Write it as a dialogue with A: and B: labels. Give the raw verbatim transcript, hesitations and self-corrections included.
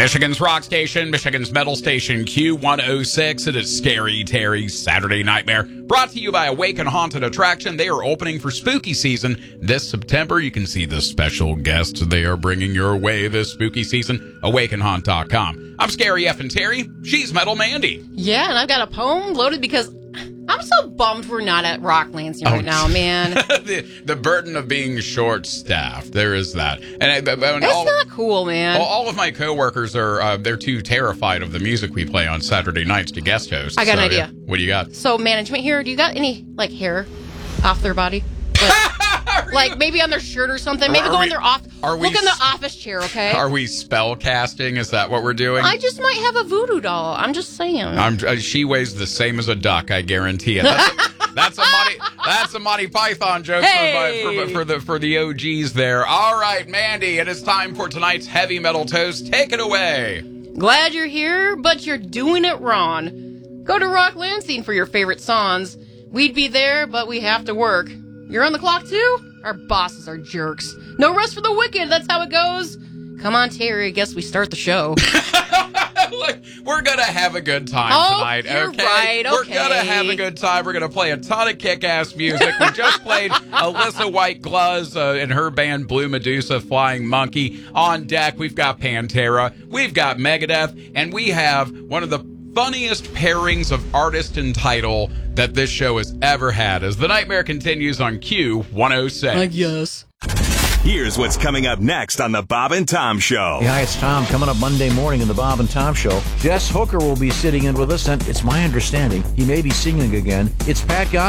A: Michigan's rock station, Michigan's metal station, Q one oh six. It is Scary Terry's Saturday Nightmare. Brought to you by Awaken Haunted Attraction. They are opening for spooky season this September. You can see the special guests they are bringing your way this spooky season. awaken haunt dot com. I'm Scary F and Terry. She's Metal Mandy.
B: Yeah, and I've got a poem loaded because I'm so bummed we're not at Rock Lansing right oh, now, man.
A: the, the burden of being short-staffed. There is that. And, and
B: It's
A: all,
B: not cool, man.
A: All, all of my coworkers are, uh, they're too terrified of the music we play on Saturday nights to guest host.
B: I got
A: so,
B: an idea.
A: Yeah. What do you got?
B: So, management here, do you got any, like, hair off their body? Like, like maybe on their shirt or something. Maybe
A: are
B: go
A: we,
B: in their office.
A: Are we,
B: Look in the office chair, okay?
A: Are we spell casting? Is that what we're doing?
B: I just might have a voodoo doll. I'm just saying.
A: I'm, uh, she weighs the same as a duck, I guarantee it. That's a, that's a Monty. That's a Monty Python joke
B: hey!
A: for, for, for the for the O Gs there. All right, Mandy, it is time for tonight's heavy metal toast. Take it away.
B: Glad you're here, but you're doing it wrong. Go to Rock Lansing for your favorite songs. We'd be there, but we have to work. You're on the clock, too? Our bosses are jerks. No rest for the wicked, that's how it goes. Come on, Terry, I guess we start the show.
A: Look, we're going to have a good time
B: oh,
A: tonight,
B: you're
A: okay?
B: right, okay.
A: We're going to have a good time. We're going to play a ton of kick-ass music. We just played Alyssa White Gloves uh, and her band Blue Medusa, Flying Monkey. On deck, we've got Pantera, we've got Megadeth, and we have one of the funniest pairings of artist and title that this show has ever had as the nightmare continues on Q one oh six.
B: I guess.
C: Here's what's coming up next on the Bob and Tom Show.
D: Hey, hi, it's Tom. Coming up Monday morning in the Bob and Tom Show. Jess Hooker will be sitting in with us, and it's my understanding he may be singing again. It's Pat Guy.